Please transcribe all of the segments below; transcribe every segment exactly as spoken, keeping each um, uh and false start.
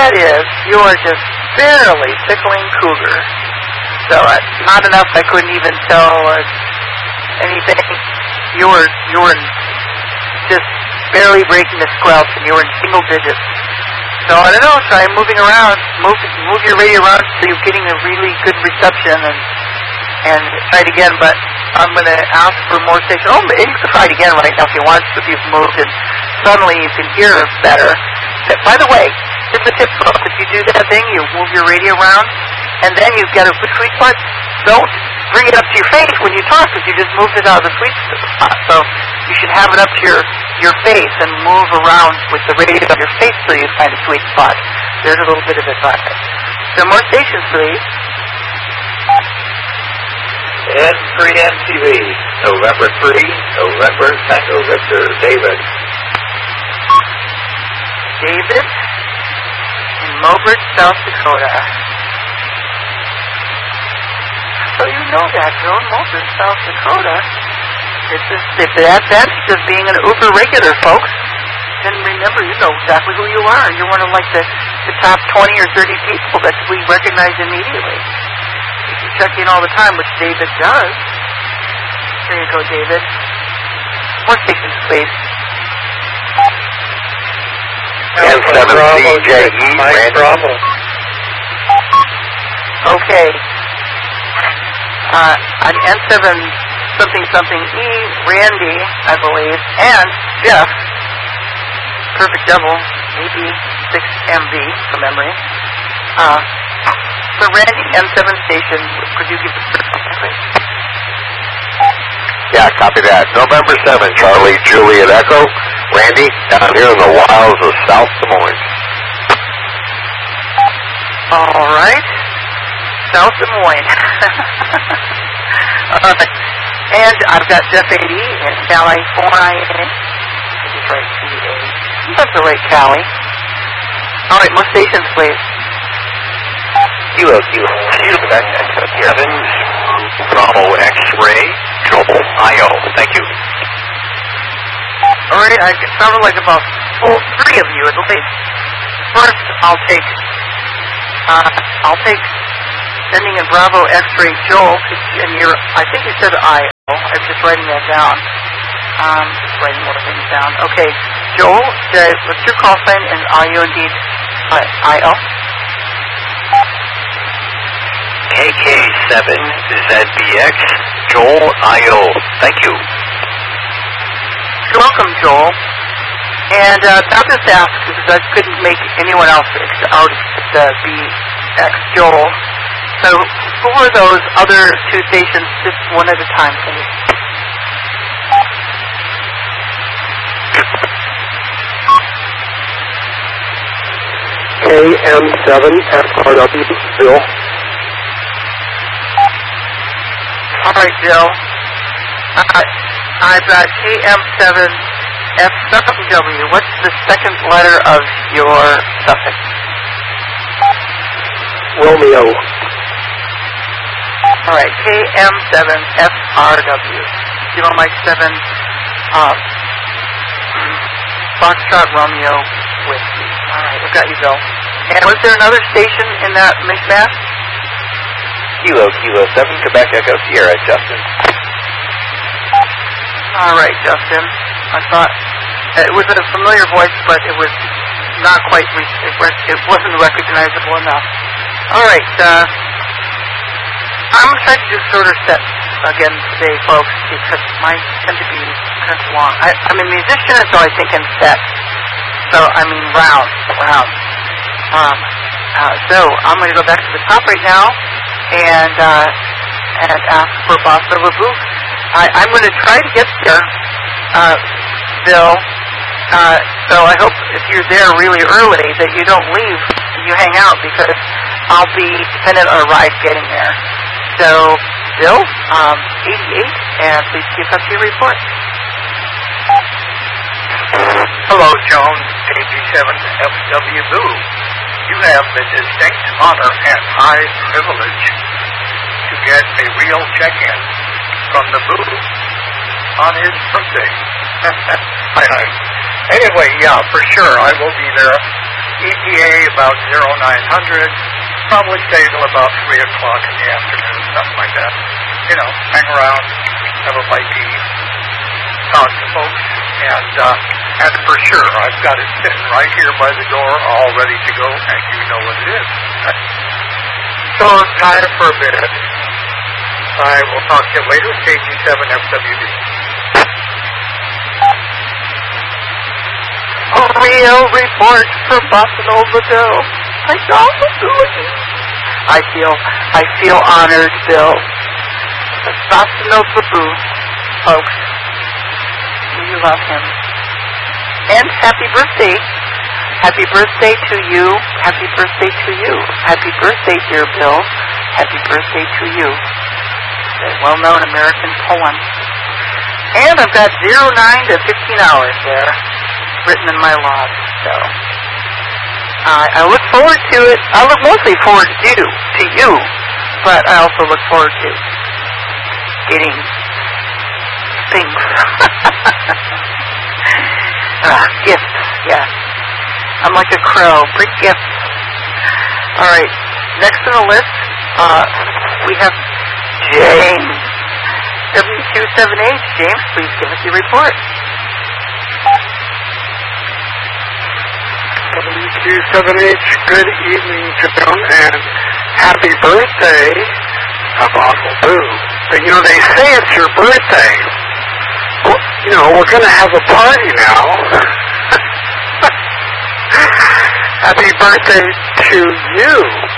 that is, you are just barely tickling cougar. So uh, not enough. I couldn't even tell uh, anything. You were you were just barely breaking the squelch, and you were in single digits. So I don't know. Try moving around. Move move your radio around so you're getting a really good reception, and and try it again. But I'm going to ask for more stations. Oh, you can try it again right now if you want. If you've moved, and suddenly you can hear better. By the way, here's the tip, folks. If you do that thing, you move your radio around, and then you get a sweet spot. Don't bring it up to your face when you talk, because you just moved it out of the sweet spot. So you should have it up to your, your face and move around with the radio on your face so you find a sweet spot. There's a little bit of advice. So more stations, please. N three M T V, November three, November Tango Victor, David. David in Mobridge, South Dakota. So you know that, Joe, Mobridge, South Dakota. It's just, if the advantage of being an Uber regular, folks. Then remember, you know exactly who you are. You're one of like the, the top twenty or thirty people that we recognize immediately. If you check in all the time, which David does. There you go, David. More stations, please. N seven C J E, Mike Bravo. Okay. Uh, an N seven something something E, Randy, I believe, and Jeff, perfect double, maybe six M B from memory. Uh, so Randy, N seven station, could you give us a please? Yeah, copy that. November seventh, Charlie, Juliet Echo, Randy, down here in the wilds of South Des Moines. All right. South Des Moines. All right. And I've got Jeff eighty and Callie four I A. That's right, C A. That's the right, Callie. All right, more stations, please. Kilo, Kilo, Kilo, seven, Bravo X-Ray, Joel, I O. Thank you. All right, I it sounded like about oh, three of you at least. First, I'll take, uh, I'll take sending in Bravo X-Ray Joel, and you're, I think you said I O. I'm just writing that down. Um, just writing more things down. Okay, Joel, uh, what's your call sign, and are you indeed uh, I O? K K seven Z B X, Joel, I O. Thank you. You're welcome, Joel. And uh, I'll just ask, because I couldn't make anyone else out except uh, B X Joel. So who are those other two stations, just one at a time, please? K M seven F R W, Bill. All right, Bill. Uh, I've got K M seven F W. What's the second letter of your suffix? Romeo. All right, K M seven F R W. Kilo Mike seven, uh, Foxtrot Romeo Whiskey. All right, I've got you, Bill. And was there another station in that mishmash? Kilo, Kilo, seven, Quebec Echo Sierra, Justin. All right, Justin. I thought it was a familiar voice, but it was not quite, it, it wasn't recognizable enough. All right, uh, I'm going to try to do shorter sets again today, folks, because mine tend to be kind of long. I, I'm a musician, so I think in sets. So, I mean, round, round. Um, uh, so, I'm going to go back to the top right now and, uh, and ask for Boss Nova Booth. I, I'm going to try to get there, uh, Bill. Uh, so I hope if you're there really early that you don't leave, you hang out, because I'll be dependent on a ride getting there. So, Bill, um, eighty-eight, and please give us your report. Hello, Joan, K P seven F W Boo. You have the distinct honor and high privilege to get a real check-in from the Boo on his birthday. Anyway, yeah, for sure, I will be there. E T A about zero nine hundred. Probably stay till about three o'clock in the afternoon, something like that. You know, hang around, have a bite to eat, talk to folks, and uh, and for sure, I've got it sitting right here by the door, all ready to go, and you know what it is. So I'm tired for a minute. I will talk to you later. K G seven F W B. A real report from Bossa Nova Bill. I saw the Boogie. I feel, I feel honored, Bill. The Bossa Nova Boo, folks. We love him. And happy birthday. Happy birthday to you. Happy birthday to you. Happy birthday, dear Bill. Happy birthday to you. A well-known American poem. And I've got zero nine to fifteen hours there written in my log. So uh, I look forward to it. I look mostly forward to you, to you, but I also look forward to getting things. uh, gifts, yeah. I'm like a crow. Bring gifts. All right. Next on the list, uh, we have James. W Q seven H. James, please give us your report. W Q seven H, good evening, Joan, and happy birthday, Apostle Boo. But, you know, they say it's your birthday. Well, you know, we're going to have a party now. Happy birthday to you.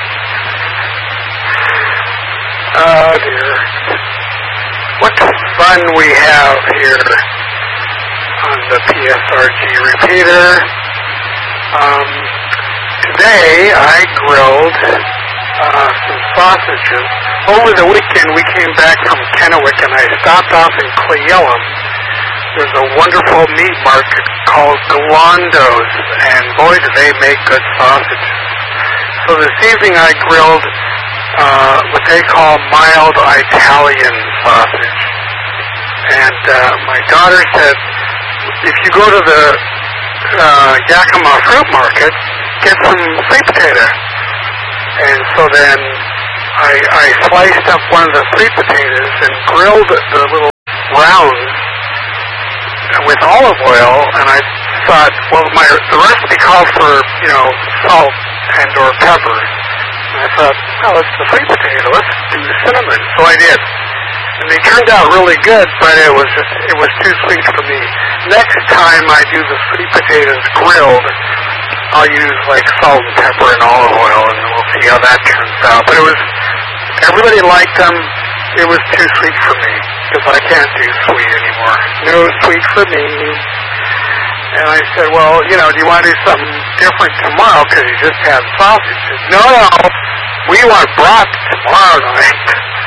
Oh, dear. What fun we have here on the P S R G repeater. Um, today I grilled uh, some sausages. Over the weekend we came back from Kennewick and I stopped off in Cleellum. There's a wonderful meat market called Galando's, and boy do they make good sausages. So this evening I grilled uh, what they call mild Italian sausage. And uh, my daughter said, if you go to the uh, Yakima Fruit Market, get some sweet potato. And so then I, I sliced up one of the sweet potatoes and grilled the little rounds with olive oil, and I thought, well, my the recipe calls for, you know, salt and or pepper. And I thought, oh, it's the sweet potato, let's do the cinnamon. So I did. And they turned out really good, but it was just, it was too sweet for me. Next time I do the sweet potatoes grilled, I'll use like salt and pepper and olive oil, and we'll see how that turns out. But it was, everybody liked them. It was too sweet for me, because I can't do sweet anymore. No sweet for me. And I said, well, you know, do you want to do something different tomorrow, because you just had sausages? No, no, we want broth tomorrow night.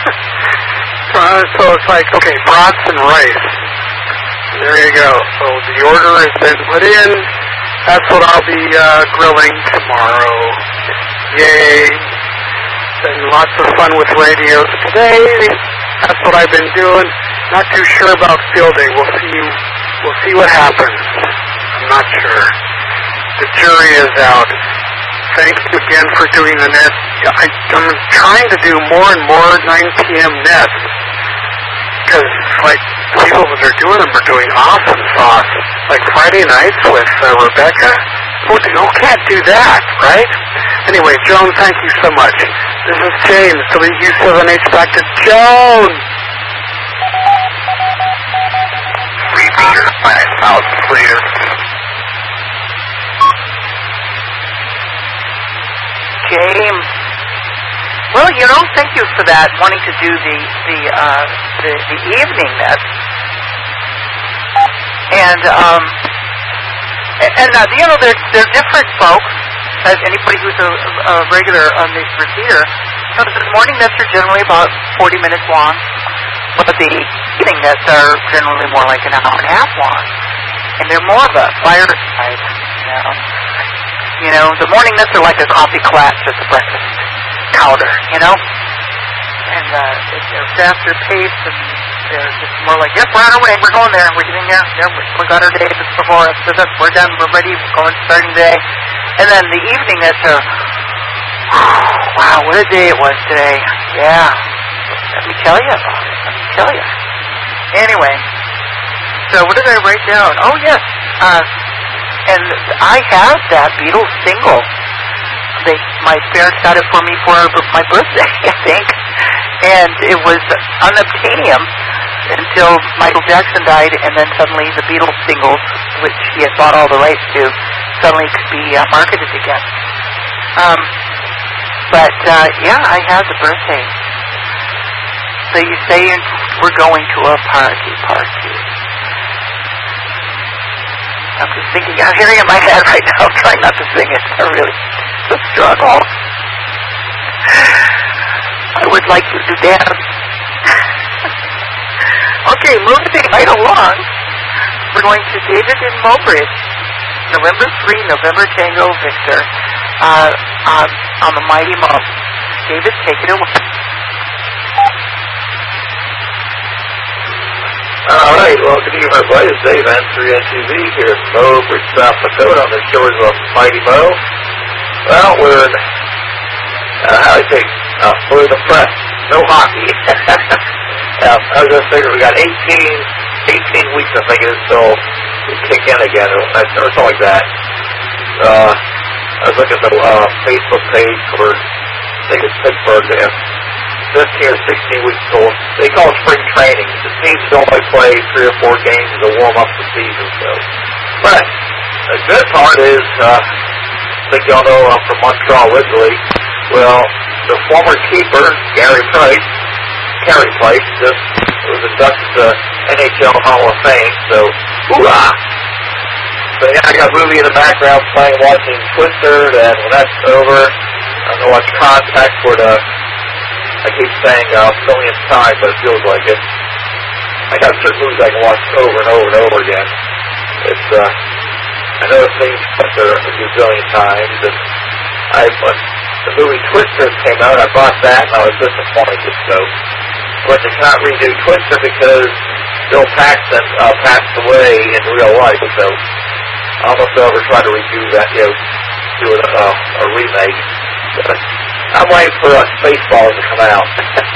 So it's like, okay, brats and rice. There you go. So the order has been put in. That's what I'll be uh, grilling tomorrow. Yay. And lots of fun with radios today. That's what I've been doing. Not too sure about field day. We'll see. We'll see what happens. I'm not sure. The jury is out. Thank you again for doing the net. I, I'm trying to do more and more nine p.m. nets, because like people that are doing them are doing awesome sauce. Like Friday nights with uh, Rebecca. Who, who can't do that, right? Anyway, Joan, thank you so much. This is James, W Q seven H, back to Joan. Repeater, five thousand clear. James. Well, you know, thank you for that, wanting to do the the uh, the, the evening net. And um, and uh, you know, they're they're different folks. As anybody who's a, a regular on this repeater, you know, the morning nets are generally about forty minutes long, but the evening nets are generally more like an hour and a half long, and they're more of a fireside. You know, you know, the morning nets are like a coffee collapse at the breakfast counter. You know, and uh, they're faster paced, and they're just more like, yep, we're on our way, we're going there, we're getting there, yeah, we got our day before us, we're done, we're ready, we're going starting day. And then the evening, that's a, wow, what a day it was today. Yeah. Let me tell you about it. Let me tell you. Anyway, so what did I write down? Oh, yes. Uh, and I have that Beatles single. They, my parents got it for me for my birthday, I think. And it was unobtainium until Michael Jackson died, and then suddenly the Beatles singles, which he had bought all the rights to, suddenly could be uh, marketed again. Um, but, uh, yeah, I had the birthday. So you say we're going to a party, party. I'm just thinking, I'm hearing it in my head right now. I'm trying not to sing it. I really, it's a struggle. I would like you to dance. Okay, moving right along. We're going to David in Mobridge. November three, November Tango Victor, uh, on, on the Mighty Mo. David, take it away. All right, well, good evening, everybody. It's Dave N three N T V here in Mobridge, South Dakota on the shores of Mighty Mo. Well, we're in, uh, how do I say, uh, we're in the press. No hockey. uh, I was going to figure we got eighteen, eighteen weeks, I think it is, till we kick in again, or, or something like that. Uh, I was looking at the uh, Facebook page for, I think it's Pittsburgh, they have fifteen or sixteen weeks old. They call it spring training. The teams only play three or four games to warm up the season. So, but the good part is, uh, I think y'all know I'm from Montreal originally. Well, the former keeper, Gary Price, Carey Price, just was inducted to N H L Hall of Fame. So, hoorah! So yeah, I got a movie in the background playing, watching Twister, and when that's over, I'm going to watch Contact for the, I keep saying uh, millionth time, but it feels like it. I got certain movies I can watch over and over and over again. It's, uh, I know it seems like they're a gazillion times, and I, when the movie Twister came out, I bought that, and I was disappointed, so, but they cannot redo Twister because Bill Paxton uh, passed away in real life, so I don't know if they'll ever try to redo that, you know, do a, uh, a remake. But I'm waiting for uh, Spaceballs to come out.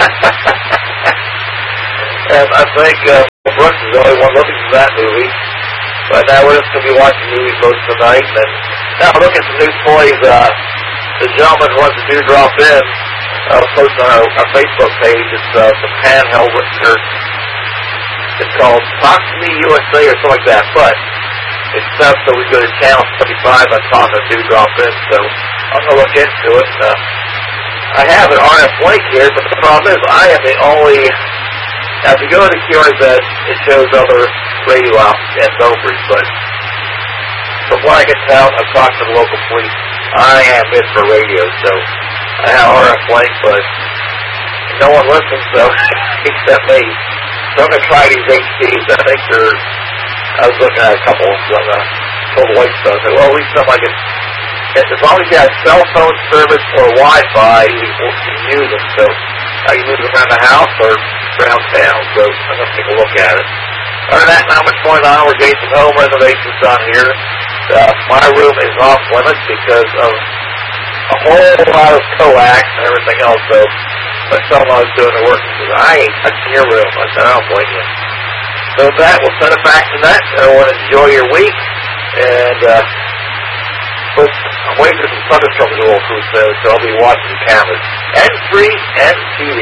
And I think uh, Brooks is the only one looking for that movie. But now we're just going to be watching movies most of the night. And now look at some new toys. Uh, the gentleman who wants to do drop in, uh, post on our, our Facebook page. It's uh, some handheld listener. It's called Talk to Me U S A or something like that. But it's stuff so we go to channel seventy-five on Talk to Do Drop In. So I'm going to look into it. Uh, I have an R F link here, but the problem is I am the only, as we go to Q R Z, it shows other radio outlets and Mobridge, but from what I can tell, I've talked to the local police, I am in for radio, so I have R F link, but no one listens, so, except me. So I'm going to try these H Ds. I think they're, I was looking at a couple, so I'm going to told the wife, so I said, well, at least something I can, as long as you have cell phone service or Wi-Fi, you can use them. So I can move them around the house or around town. So I'm going to take a look at it. Other than that, not much going on. We're getting some home renovations done here. Uh, my room is off limits because of a whole lot of coax and everything else. So my son-in-law is doing the work and says, I ain't touching your room. I said, I don't blame you. So with that, we'll send it back to that. Everyone enjoy your week. And, uh, but I'm waiting for some thunderstorms to roll through, so, so I'll be watching the cameras. N three N T V.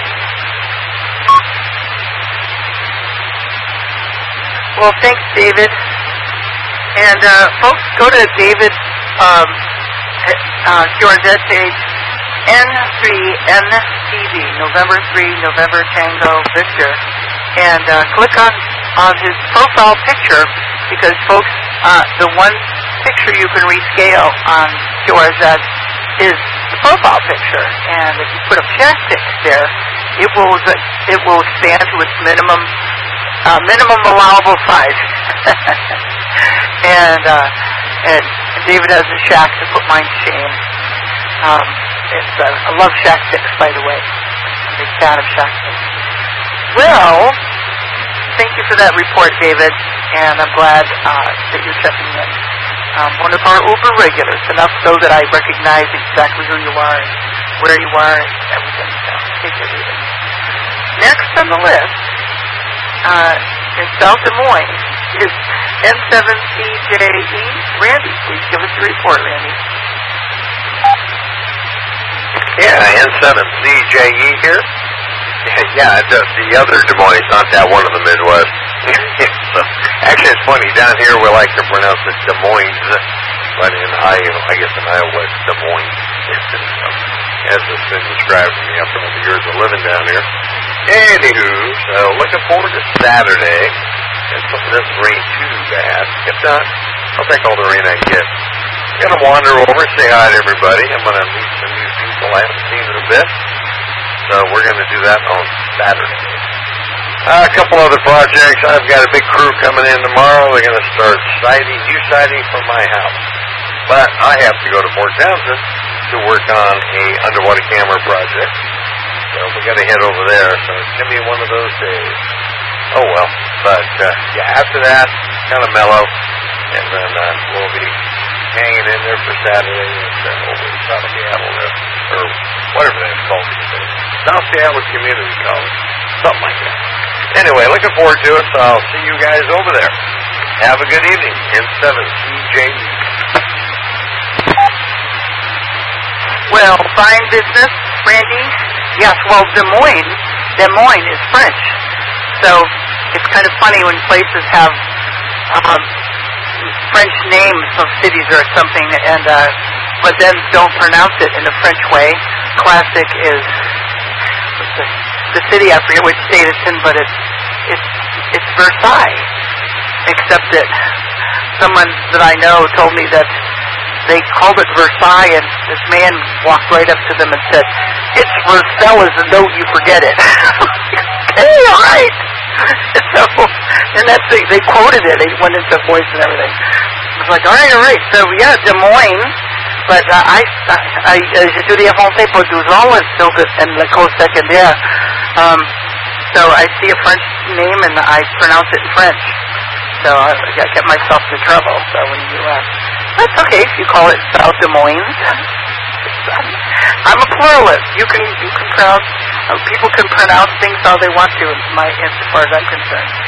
Well, thanks, David. And uh, folks, go to David um, uh, Q R Z page, N three N T V, November three, November Tango Victor, and uh, click on, on his profile picture, because, folks, uh, the one picture you can rescale on Q R Z is the profile picture, and if you put a plastic there, it will it will expand to its minimum uh, minimum allowable size. and uh, and David has a shack to put mine to shame. Um, it's uh, I love shack sticks, by the way. I'm a big fan of shack sticks. Well, thank you for that report, David, and I'm glad uh, that you're checking in. um, one of our Uber regulars, enough so that I recognize exactly who you are and where you are and everything. So, take it easy. Next on the list, uh, in South Des Moines, is N seven C J E. Randy, please give us your report, Randy. Yeah, N seven C J E here. Yeah, the, the other Des Moines, not that one of the Midwest. So, actually, it's funny. Down here, we like to pronounce it Des Moines, but in Iowa, I guess in Iowa, it's Des Moines. As it's been described to me after all the years of living down here. Anywho, so looking forward to Saturday. And hope it doesn't rain too bad. If not, I'll take all the rain I can get. I'm going to wander over, say hi to everybody. I'm going to meet some new people I haven't seen in a bit. So we're going to do that on Saturday. Uh, a couple other projects. I've got a big crew coming in tomorrow. They're going to start siding, new siding from my house. But I have to go to Fort Townsend to work on a underwater camera project. So we got to head over there. So it's going to be one of those days. Oh well. But uh, yeah, after that, kind of mellow. And then uh, we'll be hanging in there for Saturday and then over to South Seattle there, or whatever that's called these days. South Seattle Community College. Something like that. Anyway, looking forward to it, so I'll see you guys over there. Have a good evening. N seven C J E. Well, fine business, Randy. Yes, well, Des Moines, Des Moines is French. So it's kind of funny when places have um, French names of cities or something, and uh, but then don't pronounce it in a French way. Classic is the, the city, I forget which state it's in, but it's it's it's Versailles. Except that someone that I know told me that they called it Versailles, and this man walked right up to them and said, "It's Versailles, and don't you forget it." Hey, all right. So, and that's they, they quoted it. They went into voice and everything. I was like, all right, all right. So yeah, Des Moines. But uh, I, I, j'étudie français pour douze ans in l'école secondaire. Um, so I see a French name and I pronounce it in French. So I, I get myself into trouble. So when you, uh, that's okay if you call it South Des Moines. I'm a pluralist. You can, you can pronounce. Uh, people can pronounce things how they want to, in my, as far as I'm concerned.